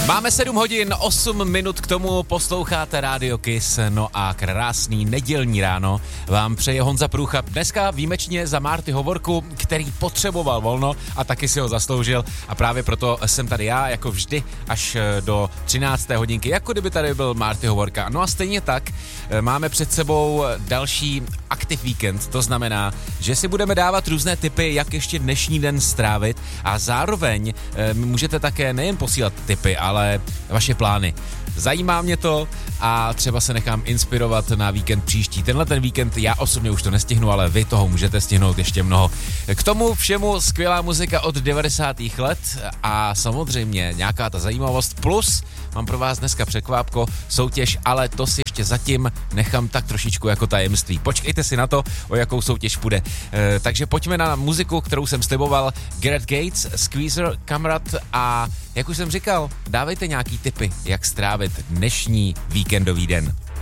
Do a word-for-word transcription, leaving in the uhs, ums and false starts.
Máme sedm hodin, osm minut k tomu, posloucháte Radio Kiss, no a krásný nedělní ráno vám přeje Honza Průcha. Dneska výjimečně za Marty Hovorku, který potřeboval volno a taky si ho zasloužil a právě proto jsem tady já, jako vždy, až do třinácté hodinky, jako kdyby tady byl Marty Hovorka. No a stejně tak máme před sebou další Aktiv víkend, to znamená, že si budeme dávat různé tipy, jak ještě dnešní den strávit a zároveň e, můžete také nejen posílat tipy, ale vaše plány. Zajímá mě to a třeba se nechám inspirovat na víkend příští. Tenhle ten víkend já osobně už to nestihnu, ale vy toho můžete stihnout ještě mnoho. K tomu všemu skvělá muzika od devadesátých let a samozřejmě nějaká ta zajímavost. Plus mám pro vás dneska překvápko, soutěž, ale to si ještě zatím nechám tak trošičku jako tajemství. Počkejte si na to, o jakou soutěž půjde. E, takže pojďme na muziku, kterou jsem sliboval. Gareth Gates, Squeezer, Kamrat a jak už jsem říkal, dávejte nějaký tipy, jak strávit dnešní víkendový den.